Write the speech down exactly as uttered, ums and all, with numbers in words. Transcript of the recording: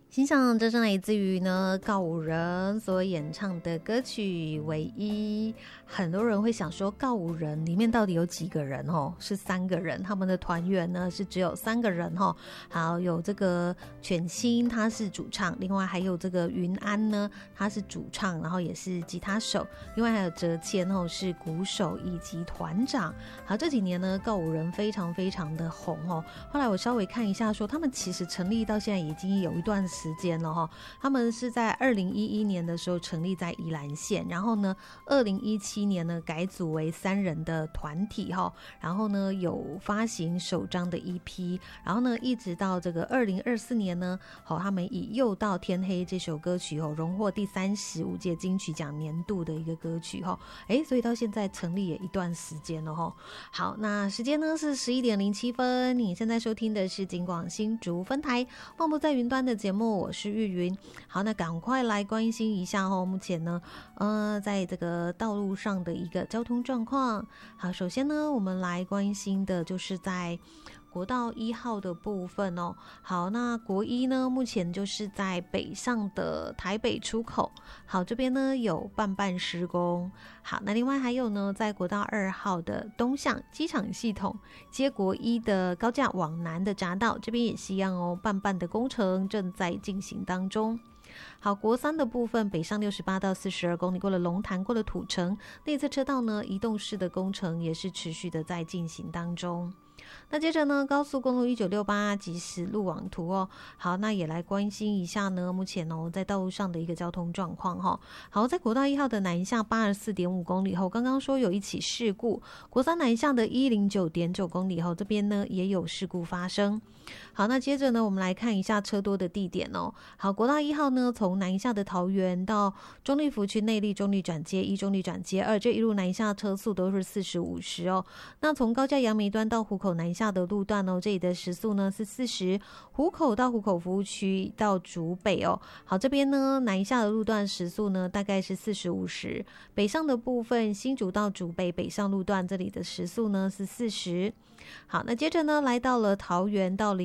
欣赏这是来自于呢告五人所演唱的歌曲《唯一》。很多人会想说，告五人里面到底有几个人哦？是三个人，他们的团员呢是只有三个人哦。好，有这个犬星他是主唱，另外还有这个云安呢他是主唱，然后也是吉他手，另外还有哲谦哦是鼓手以及团长。好，这几年呢告五人非常非常的红哦。后来我稍微看一下说，他们其实成立到现在已经有一段时间时间了哈，他们是在二零一一年的时候成立在宜兰县，然后呢，二零一七年呢改组为三人的团体哈，然后呢有发行首张的 E P， 然后呢一直到这个二零二四年呢，好，他们以《又到天黑》这首歌曲哦荣获第三十五届金曲奖年度的一个歌曲哈，哎，所以到现在成立也一段时间了哈。好，那时间呢是十一点零七分，你现在收听的是警广新竹分台万不在云端的节目。我是玉云。好，那赶快来关心一下哦，目前呢呃在这个道路上的一个交通状况。好，首先呢我们来关心的就是在国道一号的部分哦。好，那国一呢目前就是在北上的台北出口，好，这边呢有半半施工。好，那另外还有呢在国道二号的东向机场系统接国一的高架往南的匝道，这边也是一样哦，半半的工程正在进行当中。好，国三的部分北上六十八到四十二公里，过了龙潭，过了土城，内侧车道呢移动式的工程也是持续的在进行当中。那接着呢高速公路一九六八即时路网图哦。好，那也来关心一下呢目前哦在道路上的一个交通状况哈、哦。好，在国道一号的南下八十四点五公里后，刚刚说有一起事故，国三南下的一零九点九公里后，这边呢也有事故发生。好，那接着呢我们来看一下车多的地点哦。好，国道一号呢从南下的桃园到中立福区内坜中立转接一、中立转接二，这一路南下车速都是四十五十哦。那从高架杨梅端到湖口南下的路段哦，这里的时速呢是四十，湖口到湖口服务区到竹北哦。好，这边呢南下的路段时速呢大概是四十五十，北上的部分新竹到竹北北上路段这里的时速呢是四十。好，那接着呢来到了桃园到